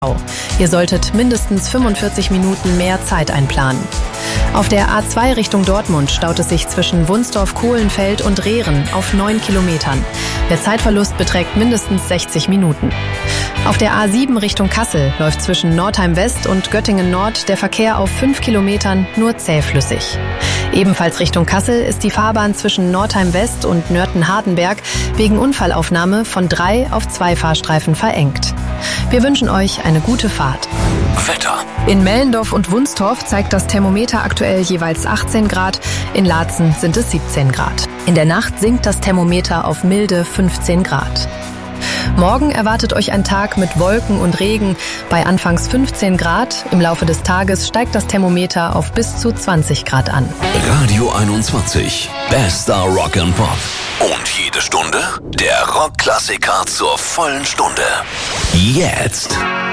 Ihr solltet mindestens 45 Minuten mehr Zeit einplanen. Auf der A2 Richtung Dortmund staut es sich zwischen Wunsdorf-Kohlenfeld und Rehren auf 9 Kilometern. Der Zeitverlust beträgt mindestens 60 Minuten. Auf der A7 Richtung Kassel läuft zwischen Nordheim West und Göttingen Nord der Verkehr auf 5 Kilometern nur zähflüssig. Ebenfalls Richtung Kassel ist die Fahrbahn zwischen Nordheim West und Nörten-Hardenberg wegen Unfallaufnahme von 3 auf 2 Fahrstreifen verengt. Wir wünschen euch eine gute Fahrt. Wetter. In Mellendorf und Wunstorf zeigt das Thermometer aktuell jeweils 18 Grad, in Laatzen sind es 17 Grad. In der Nacht sinkt das Thermometer auf milde 15 Grad. Morgen erwartet euch ein Tag mit Wolken und Regen bei anfangs 15 Grad. Im Laufe des Tages steigt das Thermometer auf bis zu 20 Grad an. Radio 21. Bester Rock and Pop. Und jede Stunde der Rockklassiker zur vollen Stunde. Jetzt.